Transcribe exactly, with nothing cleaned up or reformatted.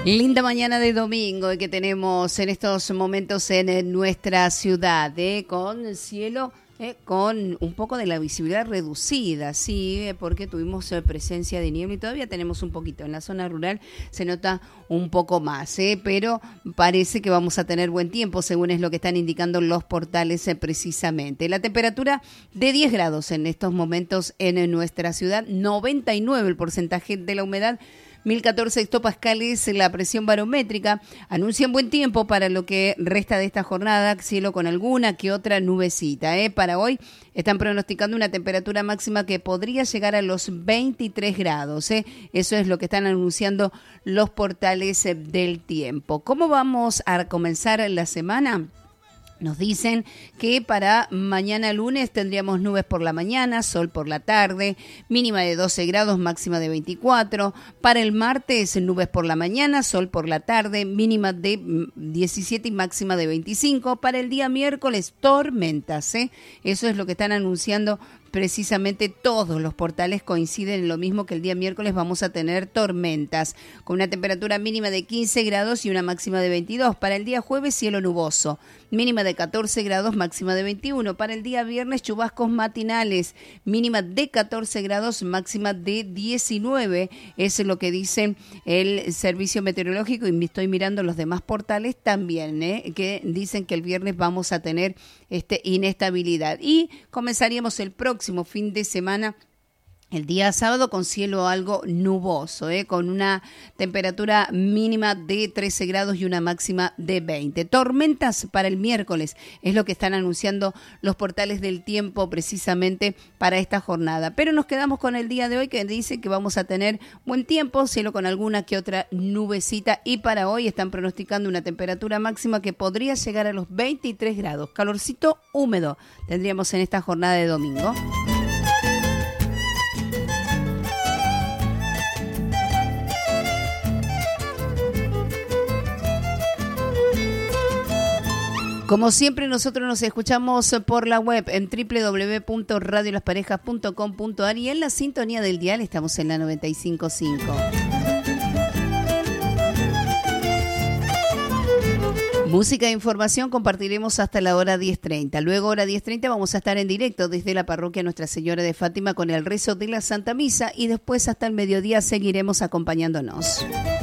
Linda mañana de domingo que tenemos en estos momentos en nuestra ciudad, ¿eh? Con cielo, eh, con un poco de la visibilidad reducida, sí, eh, porque tuvimos eh, presencia de niebla y todavía tenemos un poquito. En la zona rural se nota un poco más, ¿eh? Pero parece que vamos a tener buen tiempo, según es lo que están indicando los portales eh, precisamente. La temperatura de diez grados en estos momentos en, en nuestra ciudad, noventa y nueve el porcentaje de la humedad, mil catorce hectopascales la presión barométrica. Anuncian buen tiempo para lo que resta de esta jornada, cielo con alguna que otra nubecita. ¿eh? Para hoy están pronosticando una temperatura máxima que podría llegar a los veintitrés grados. ¿eh? Eso es lo que están anunciando los portales del tiempo. ¿Cómo vamos a comenzar la semana? Nos dicen que para mañana lunes tendríamos nubes por la mañana, sol por la tarde, mínima de doce grados, máxima de veinticuatro. Para el martes, nubes por la mañana, sol por la tarde, mínima de diecisiete y máxima de veinticinco. Para el día miércoles, tormentas. ¿eh? Eso es lo que están anunciando. Precisamente todos los portales coinciden en lo mismo, que el día miércoles vamos a tener tormentas, con una temperatura mínima de quince grados y una máxima de veintidós. Para el día jueves, cielo nuboso, mínima de catorce grados, máxima de veintiuno. Para el día viernes, chubascos matinales, mínima de catorce grados, máxima de diecinueve. Eso es lo que dice el servicio meteorológico, y me estoy mirando los demás portales también, ¿eh? que dicen que el viernes vamos a tener este, inestabilidad. Y comenzaríamos el próximo fin de semana, el día sábado, con cielo algo nuboso, ¿eh? con una temperatura mínima de trece grados y una máxima de veinte. Tormentas para el miércoles, es lo que están anunciando los portales del tiempo precisamente para esta jornada. Pero nos quedamos con el día de hoy, que dice que vamos a tener buen tiempo, cielo con alguna que otra nubecita, y para hoy están pronosticando una temperatura máxima que podría llegar a los veintitrés grados. Calorcito húmedo tendríamos en esta jornada de domingo. Como siempre, nosotros nos escuchamos por la web en doble u doble u doble u punto radio las parejas punto com punto a r y en la sintonía del dial estamos en la noventa y cinco punto cinco. Música e información compartiremos hasta la hora diez treinta. Luego, hora diez treinta, vamos a estar en directo desde la parroquia Nuestra Señora de Fátima con el rezo de la Santa Misa, y después hasta el mediodía seguiremos acompañándonos.